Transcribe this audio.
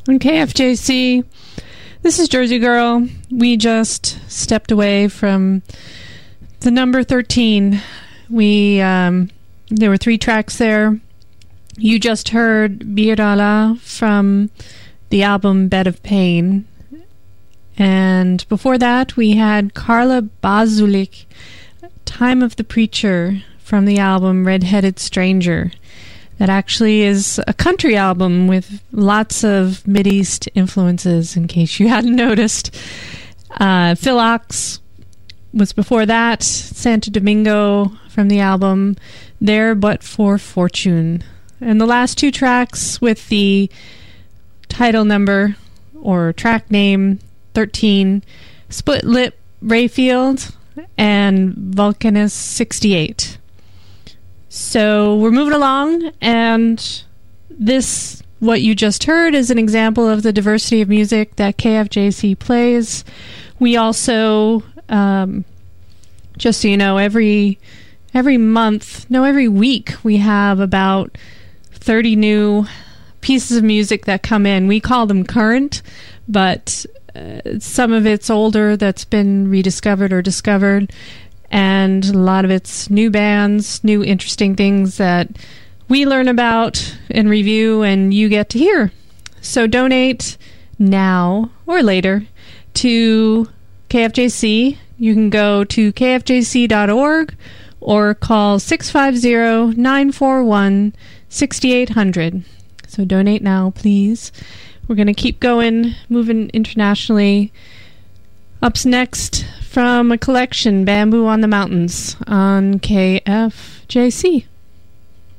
On KFJC, this is Jersey Girl. We just stepped away from the number 13. There were 3 tracks there. You just heard Birala from the album Bed of Pain. And before that, we had Carla Bazulik, Time of the Preacher, from the album Red-Headed Stranger. That actually is a country album with lots of Mideast influences, in case you hadn't noticed. Phil Ox was before that, Santo Domingo from the album There But For Fortune. And the last 2 tracks with the title number or track name 13, Split Lip Rayfield and Vulcanus 68. So we're moving along, and this, what you just heard, is an example of the diversity of music that KFJC plays. We also, just so you know, every week we have about 30 new pieces of music that come in. We call them current, but some of it's older that's been rediscovered or discovered, and a lot of it's new bands, new interesting things that we learn about and review and you get to hear. So donate now or later to KFJC. You can go to kfjc.org or call 650-941-6800. So donate now, please. We're going to keep going, moving internationally. Up next, from a collection, Bamboo on the Mountains, on KFJC.